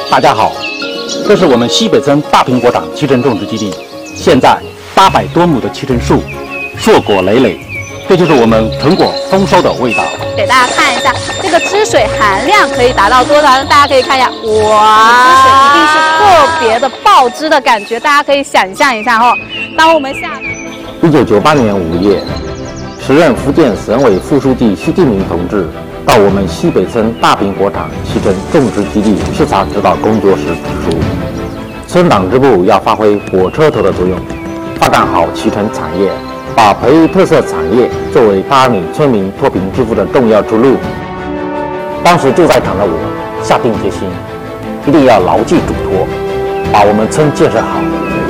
大家好，这是我们西北村大苹果场脐橙种植基地，现在800多亩的脐橙树，硕果累累，这就是我们成果丰收的味道。 给大家看一下，这个汁水含量可以达到多少呢？大家可以看一下，哇，汁水一定是特别的爆汁的感觉，大家可以想象一下那我们 1998年5月，时任福建省委副书记徐敬明同志到我们西北村大苹果场脐橙种植基地视察指导工作时指出，村党支部要发挥火车头的作用，发展好脐橙产业，把培育特色产业作为他女村民脱贫致富的重要出路。当时就在场的我下定决心，一定要牢记嘱托，把我们村建设好。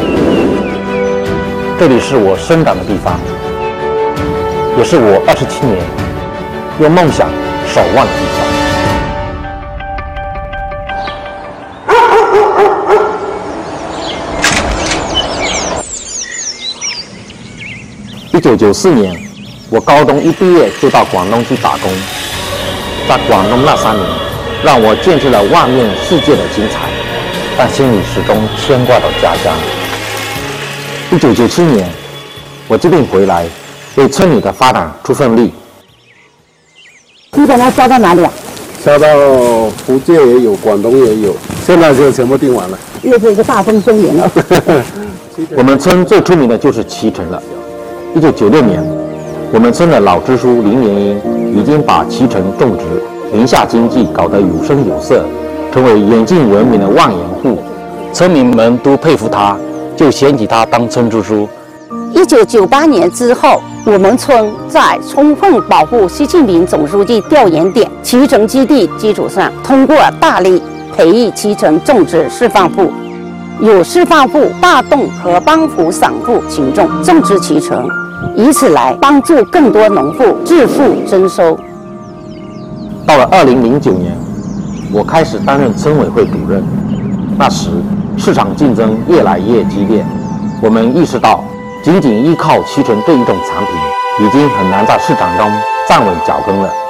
这里是我生长的地方，也是我27年用梦想守望的地方。1994年，我高中一毕业就到广东去打工，在广东那3年，让我见识了外面世界的精彩，但心里始终牵挂着家乡。1997年，我决定回来，为村里的发展出份力。 基本上销到哪里啊？ 销到福建也有，广东也有，现在就全部订完了。 又是一个大丰收年了。 我们村最出名的就是脐橙了。1996年，我们村的老支书林元英已经把脐橙种植、林下经济搞得有声有色，成为远近闻名的万元户，村民们都佩服他，就选起他当村支书。 1998年之后，我们村在充分保护习近平总书记调研点脐橙基地基础上，通过大力培育脐橙种植示范户，有示范户大动和帮扶散户群众种植脐橙，以此来帮助更多农户致富增收。 到了2009年，我开始担任村委会主任，那时市场竞争越来越激烈，我们意识到仅仅依靠脐橙这一种产品，已经很难在市场中站稳脚跟了。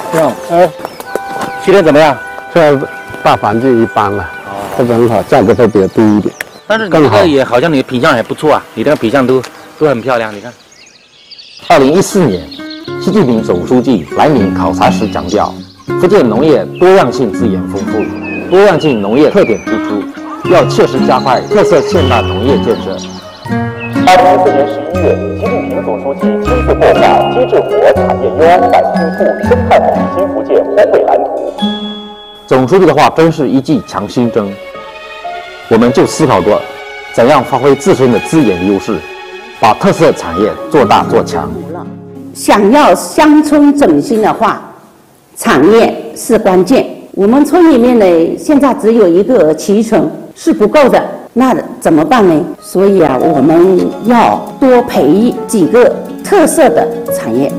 脐橙怎么样？ 现在大环境一般了，这个很好，价格都比较低一点。 但是你这个也好像你的品相还不错啊，你这个品相都很漂亮，你看。 2014年，习近平总书记来闽考察时强调，福建农业多样性资源丰富，多样性农业特点突出，要切实加快特色现代农业建设。2014年11月，习近平总书记亲自擘画机制活产业优百新富生态好新福建烘焙蓝图。总书记的话真是一剂强心针，我们就思考过怎样发挥自身的资源优势，把特色产业做大做强。 想要乡村振兴的话，产业是关键。我们村里面呢，现在只有一个脐橙是不够的，那怎么办呢？所以我们要多培育几个特色的产业。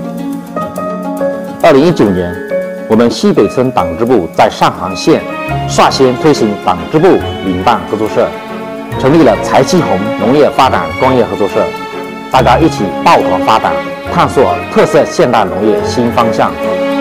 2019年，我们西北村党支部在上杭县率先推行党支部领办合作社，成立了柴七红农业发展专业合作社，大家一起抱团发展，探索特色现代农业新方向。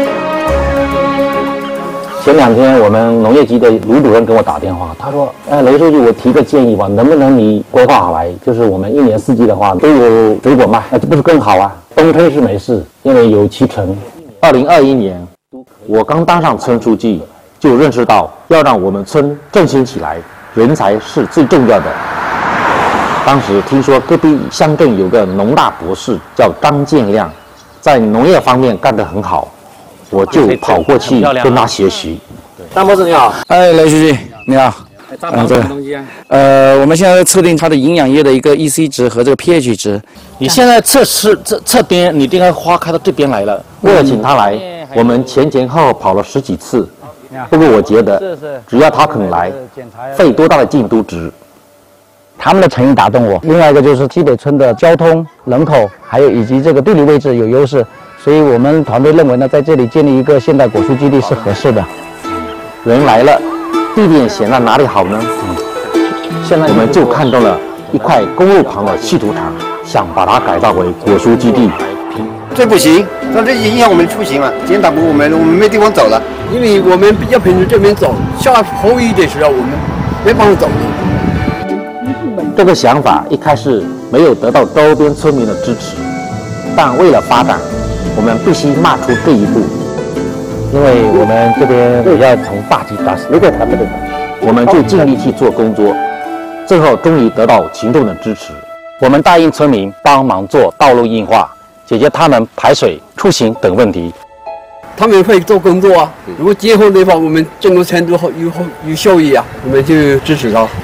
前2天，我们农业局的卢主任给我打电话，他说：“雷书记，我提个建议吧，能不能你规划好来，就是我们1年4季的话都有水果卖，这不是更好啊？冬天是没事，因为有脐橙。”2021年，我刚当上村书记，就认识到要让我们村振兴起来，人才是最重要的。当时听说隔壁乡镇有个农大博士叫张建亮，在农业方面干得很好，我就跑过去跟他学习。张博士你好。 雷书记你好。 大宝什么东西啊？ 我们现在在测定它的营养液的一个 EC 值和这个 pH 值。 你现在侧边，你这个花开到这边来了。为了请他来，我们前后跑了10几次。不过我觉得，只要他肯来，费多大的劲都值。 他们的诚意打动我。另外一个就是西北村的交通、人口，还有以及这个地理位置有优势，所以我们团队认为呢，在这里建立一个现代果蔬基地是合适的。 人来了，地点选在哪里好呢？现在我们就看中了一块公路旁的稀土场，想把它改造为果蔬基地。 这不行， 但这影响我们出行了。今天打不过我们没地方走了， 因为我们要凭着这边走，下后雨的时候我们没办法走。 这个想法一开始没有得到周边村民的支持，但为了发展，我们必须迈出这一步。因为我们这边也要从大局打死，如果他不能，我们就尽力去做工作。最后终于得到群众的支持，我们答应村民帮忙做道路硬化，解决他们排水、出行等问题。 他们会做工作啊，如果结婚的话，我们整个程度有效益啊，我们就支持他。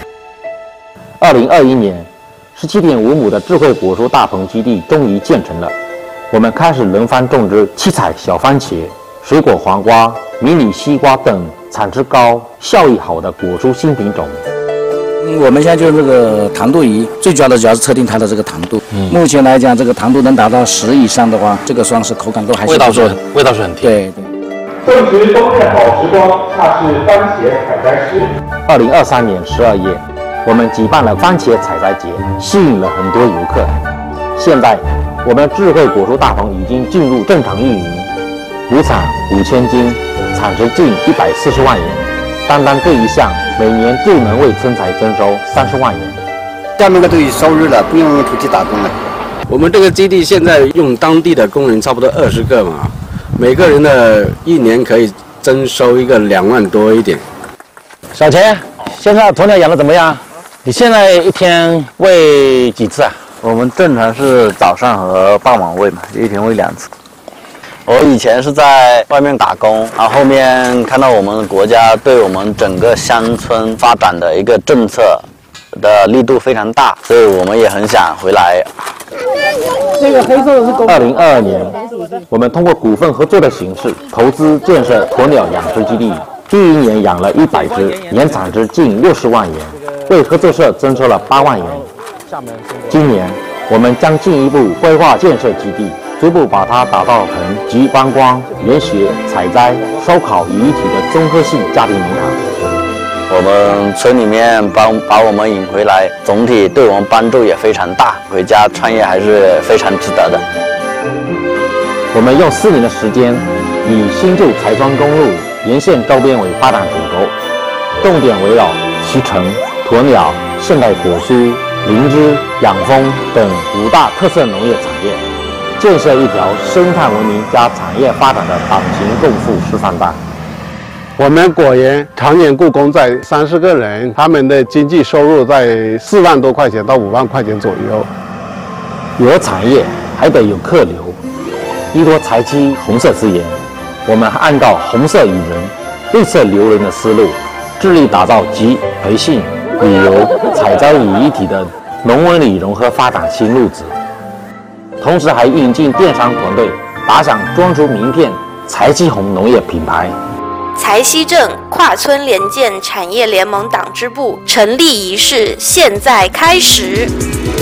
2021年，17.5亩的智慧果蔬大棚基地终于建成了。我们开始轮番种植七彩小番茄、水果黄瓜、迷你西瓜等产值高、效益好的果蔬新品种。 我们现在就是这个糖度仪，最主要的主要是测定它的这个糖度。目前来讲，这个糖度能达到10以上的话，这个霜是口感都还是味道是很甜。 对。 种植冬日好时光，那是番茄采摘师。 2023年12月，我们举办了番茄采摘节，吸引了很多游客。现在，我们智慧果蔬大棚已经进入正常运营，亩产5000斤，产值近140万元。单单这一项，每年就能为村财增收30万元。 下面个都有收入了，不用出去打工了。 我们这个基地现在用当地的工人差不多20个嘛，每个人的一年可以增收一个2万多一点。 小钱，现在鸵鸟养的怎么样？你现在一天喂几次啊？ 我们正常是早上和傍晚喂嘛，一天喂2次。我以前是在外面打工，然后后面看到我们国家对我们整个乡村发展的一个政策的力度非常大，所以我们也很想回来。 这个黑色的是2022年，我们通过股份合作的形式投资建设鸵鸟养殖基地，第一年养了100只，年产值近60万元，为合作社增收了8万元。今年我们将进一步规划建设基地，逐步把它打造成集观光、研学、采摘、烧烤于一体的综合性家庭农场。 我们村里面把我们引回来，总体对我们帮助也非常大，回家创业还是非常值得的。 我们用4年的时间，以新旧柴庄公路沿线周边为发展主轴，重点围绕脐橙、鸵鸟、现代果蔬、灵芝、养蜂等5大特色农业产业，建设一条生态文明加产业发展的党情共富示范带。 我们果园常年雇工在30个人，他们的经济收入在4万多块钱到5万块钱左右。 有产业还得有客流，依托柴妻红色资源，我们按照红色育人、绿色留人的思路，致力打造集培训、旅游、采摘于一体的农文旅融合发展新路子。同时还引进电商团队，打响专属名片“柴妻红”农业品牌。 柴溪镇跨村联建产业联盟党支部成立仪式现在开始。